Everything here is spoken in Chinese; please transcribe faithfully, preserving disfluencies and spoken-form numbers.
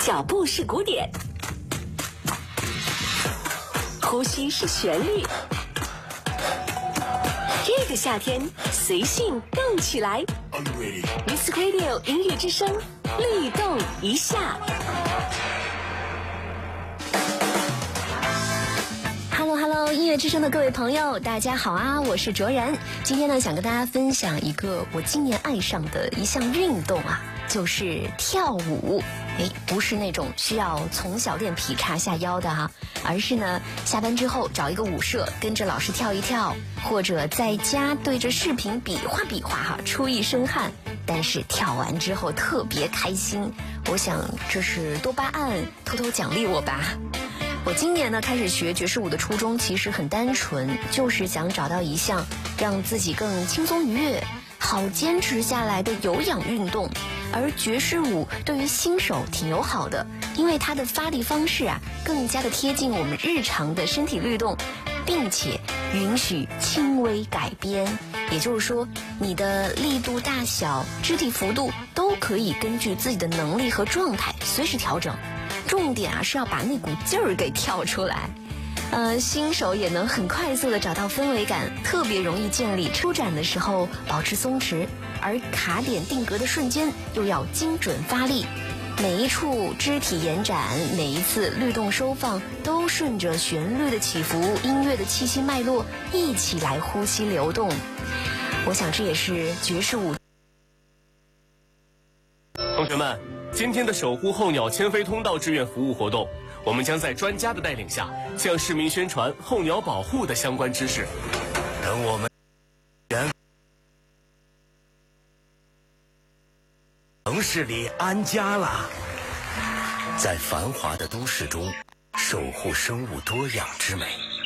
脚步是鼓点，呼吸是旋律。这个夏天，随性动起来 ！Music Radio 音乐之声，律动一下。Hello Hello， 音乐之声的各位朋友，大家好啊！我是卓然，今天呢，想跟大家分享一个我今年爱上的一项运动啊，就是跳舞。诶，不是那种需要从小练劈叉下腰的哈，而是呢，下班之后找一个舞社，跟着老师跳一跳，或者在家对着视频比划比划哈，出一身汗。但是跳完之后特别开心，我想这是多巴胺偷偷奖励我吧。我今年呢开始学爵士舞的初衷其实很单纯，就是想找到一项让自己更轻松愉悦、好坚持下来的有氧运动。而爵士舞对于新手挺友好的，因为它的发力方式啊更加的贴近我们日常的身体律动，并且允许轻微改编，也就是说你的力度大小、肢体幅度都可以根据自己的能力和状态随时调整。重点啊是要把那股劲儿给跳出来。呃，新手也能很快速的找到氛围感，特别容易建立舒展的时候保持松弛，而卡点定格的瞬间又要精准发力，每一处肢体延展，每一次律动收放都顺着旋律的起伏、音乐的气息脉络一起来呼吸流动。我想这也是爵士舞。 同学们，今天的守护候鸟迁飞通道志愿服务活动，我们将在专家的带领下，向市民宣传候鸟保护的相关知识。 等我们城市里安家了，在繁华的都市中守护生物多样之美，